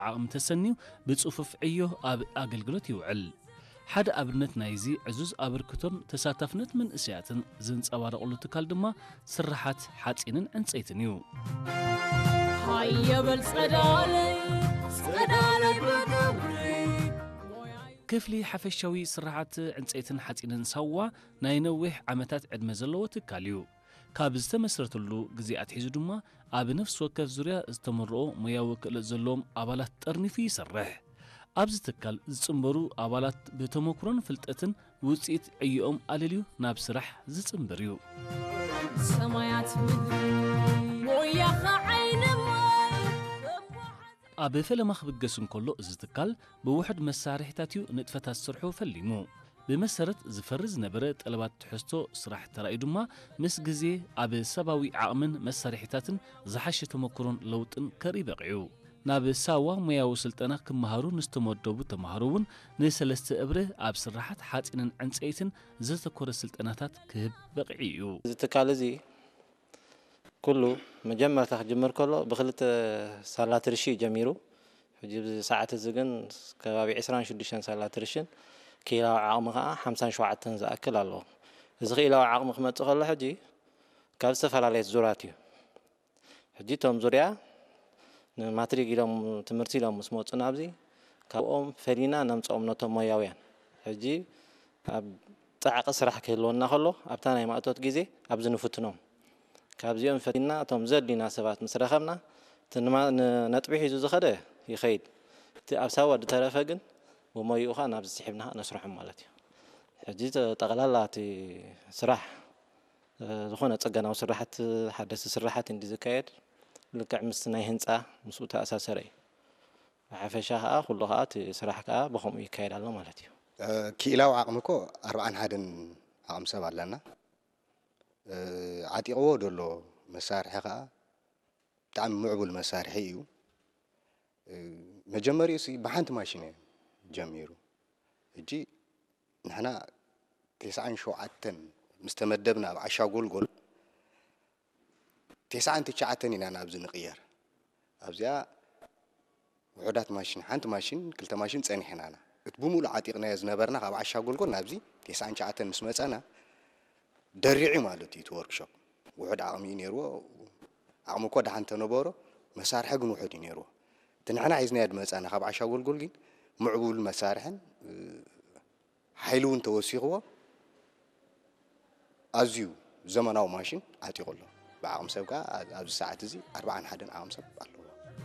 ዓቕሚ ተሰኒዩ ብጽፉፍ ዕዮ ኣብ ኣገልግሎት ይውዕል ሓደ ኣብነት ናይዚ ዕዙዝ ኣበርክቶን ተሳታፍነት መንእስያትን ዝንጸባረቐሉ ትካል ድማ ስራሓት ሓጺንን ዕንጸይትን እዩ ሃየበል ጸዳለይ ክፍሊ ሓፈሻዊ ስራሓት ዕንጸይትን ሓጺንን ሳዋ ናይ ነዊሕ ዓመታት ዕድመ ዘለዎ ትካል እዩ ካብ ዝተመስረተሉ ግዜ ኣትሒዙ ድማ ኣብ ነፍሲ ወከፍ ዙርያ ዝተመርኦ ሙያዊ ክእለት ዘለዎም ኣባላት ጠርኒፉ ይሰርሕ ኣብዚ ትካል ዝጽንበሩ ኣባላት ብተመክሮን ፍልጠትን ውጽኢት ዕዮኦም ኣልልዩ ናብ ስራሕ ዝጽንበር እዩ ሰማያት ሞያኻ ኣብ ፈለማ ክብገስ እንከሎ እዚ ትካል ብውሕድ መሳርሒታት እዩ ንጥፈታት ስርሑ ፈሊሙ ብመሰረት ዝፈሪ ዝነበረ ጠለባት ትሕዝቶ ስራሕ ተራእዩ ድማ ምስ ግዜ ኣብ ሰብኣዊ ዓቕምን መሳርሒታትን ዝሓሸ ተመክሮን ለውጥን ከርኢ በቂዑ ናብ ሳዋ ሙያዊ ስልጠና ክመሃሩ ንዝተመደቡ ተምሃሮ እውን ንሰለስተ እብረ ኣብ ስራሓት ሓጺንን ዕንጸይትን ዘተኮረ ስልጠናታት ክህብ በቂዑ እዩ እዚ ትካል እዚ ኩሉ መጀመርታ ክጅምር ከሎ ብክልተ ሳላትርሺ ጀሚሩ ሕጂ ብሰዓት እዚ ግን ከባቢ 26 ሳላትርሺ ኪላዊ ዓቕሚ ከዓ 57 ዝኣክል ኣለዎ እዚ ኪላዊ ዓቕሚ ክመጽእ ከሎ ሕጂ ካብ ዝተፈላለየ ዙርያት እዩ ሕጂ ቶም ዙርያ ንማትሪክ ኢሎም ትምህርቲ ኢሎም ምስ መጹ ናብዚ ካብኦም ፈሊና ነምጽኦም ነቶም ሞያውያን ሕጂ ኣብ ጻዕቂ ስራሕ ክህልወና ከሎ ኣብታ ናይ ማእቶት ግዜ ኣብዚ ንፍትኖም ካብዚኦም ፈሊና እቶም ዘድሊና ሰባት ምስ ረኸብና ነጥቢ ሒዙ ዝኸደ ይኸይድ እቲ ኣብ ሳዋ ዝተረፈ ግን ومايوخ أنا بزحبنا نسرح مالتي حجيت تغلالات سرح زخونة تجنا وسرحت حدث سرحت عندي زكاير لك عمستنا هنسا مسؤولة أساس رأي عفشها كلها سرحك بهم يكاير على مالتي كيلاو عقمكو 40 حدن عقم سبع لنا عادي قود ولا مسارحها تعم معبول مسارحيو مجمري سي بحنت ماشينه جميرو اجي نحنا 9 شوعتن مستمدبنا بعشا قول 9 تشعتن انا ابز نقير ابزيا وحدات ماشين حنت ماشين كلتا ماشين صنيحنا انا اتبمول عتيقنا يزنبرنا اب عشا قول نابزي 9 شعتن مسمصنا دريعي مالتي تورك شوب وحد عقمي نيرو عقمكو دحنت نبورو مسارح غن وحد نيرو تنحنا عايزنا يد مصانا اب عشا قول جين معقول مسارحن حيلون توسيقوا ازيو زمناو ماشين عتيقلو بعقم سبكا ابز ساعات زي 40 حدن عقم سب